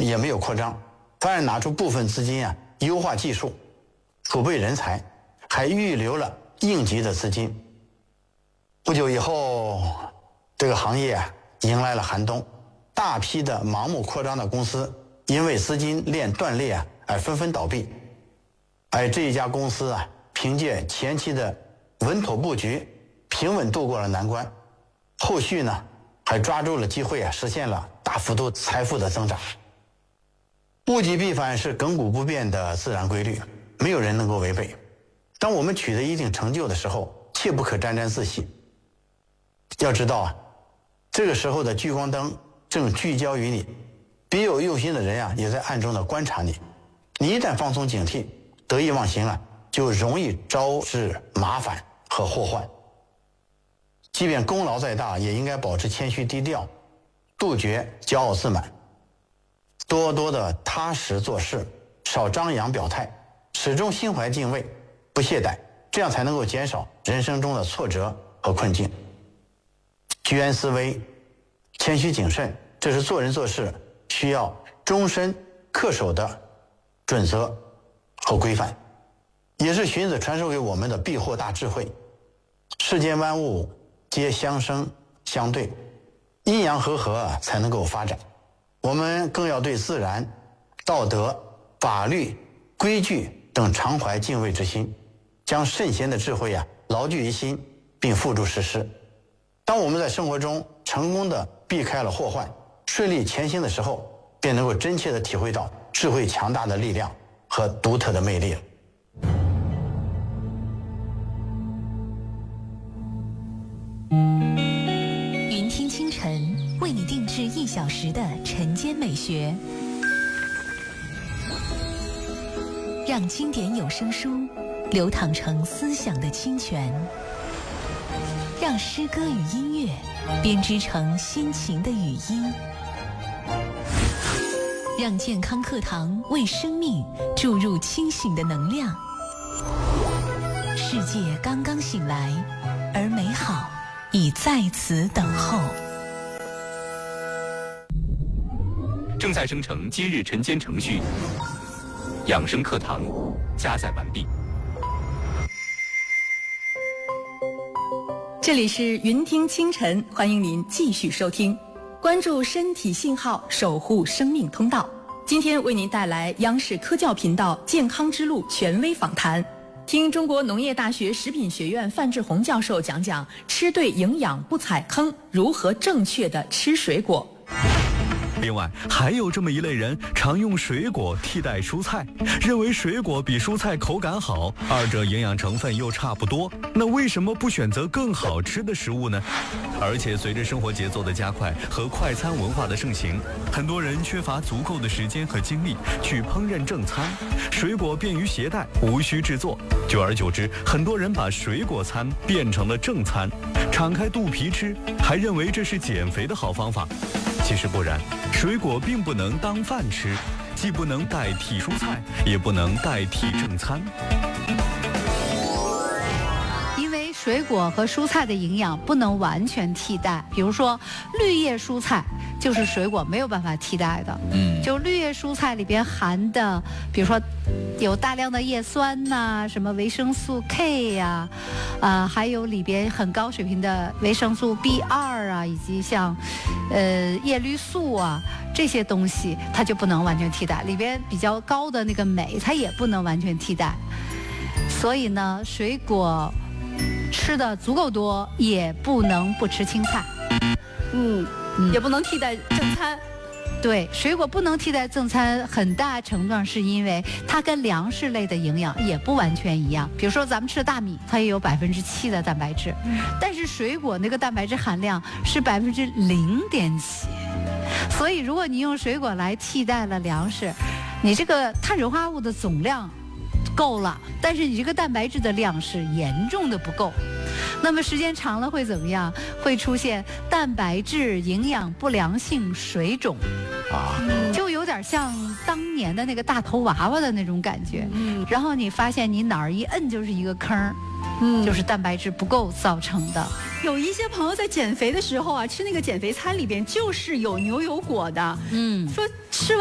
也没有扩张，反而拿出部分资金优化技术，储备人才，还预留了应急的资金。不久以后，这个行业迎来了寒冬，大批的盲目扩张的公司因为资金链断裂而纷纷倒闭。而这一家公司凭借前期的稳妥布局，平稳度过了难关，后续呢还抓住了机会实现了大幅度财富的增长。物极必反是亘古不变的自然规律，没有人能够违背。当我们取得一定成就的时候，切不可沾沾自喜。要知道这个时候的聚光灯正聚焦于你，别有用心的人也在暗中的观察你。你一旦放松警惕，得意忘形了，就容易招致麻烦和祸患。即便功劳再大，也应该保持谦虚低调，杜绝骄傲自满，多多的踏实做事，少张扬表态，始终心怀敬畏，不懈怠，这样才能够减少人生中的挫折和困境。居安思危，谦虚谨慎，这是做人做事需要终身恪守的准则和规范，也是荀子传授给我们的避祸大智慧。世间万物皆相生相对，阴阳和合才能够发展。我们更要对自然、道德、法律、规矩等常怀敬畏之心，将圣贤的智慧牢记于心，并付诸实施。当我们在生活中成功的避开了祸患，顺利前行的时候，便能够真切的体会到智慧强大的力量和独特的魅力了。 云听清晨为你定制1小时的晨间美学，让经典有声书流淌成思想的清泉，让诗歌与音乐编织成心情的语音，让健康课堂为生命注入清醒的能量。世界刚刚醒来，而美好已在此等候。 正在生成今日晨间程序，养生课堂加载完毕。 这里是云听清晨，欢迎您继续收听，关注身体信号，守护生命通道。今天为您带来央视科教频道健康之路权威访谈，听中国农业大学食品学院范志红教授讲讲吃对营养不踩坑，如何正确的吃水果。 另外，还有这么一类人，常用水果替代蔬菜，认为水果比蔬菜口感好，二者营养成分又差不多，那为什么不选择更好吃的食物呢？而且随着生活节奏的加快和快餐文化的盛行，很多人缺乏足够的时间和精力去烹饪正餐，水果便于携带，无需制作，久而久之，很多人把水果餐变成了正餐，敞开肚皮吃，还认为这是减肥的好方法。其实不然，水果并不能当饭吃，既不能代替蔬菜，也不能代替正餐。 因为水果和蔬菜的营养不能完全替代，比如说绿叶蔬菜就是水果没有办法替代的。就绿叶蔬菜里边含的，比如说有大量的叶酸呐、什么维生素 K 呀、还有里边很高水平的维生素 B2啊，以及像叶绿素啊这些东西，它就不能完全替代。里边比较高的那个镁，它也不能完全替代。所以呢，水果吃的足够多，也不能不吃青菜。 也不能替代正餐。 对，水果不能替代正餐，很大程度上是因为它跟粮食类的营养也不完全一样。比如说咱们吃的大米，它也有7%的蛋白质，但是水果那个蛋白质含量是0.7%。所以如果你用水果来替代了粮食，你这个碳水化合物的总量够了，但是你这个蛋白质的量是严重的不够。那么时间长了会怎么样？会出现蛋白质营养不良性水肿就有点像当年的那个大头娃娃的那种感觉。然后你发现你哪儿一摁就是一个坑，就是蛋白质不够造成的。 有一些朋友在减肥的时候吃那个减肥餐里边就是有牛油果的，说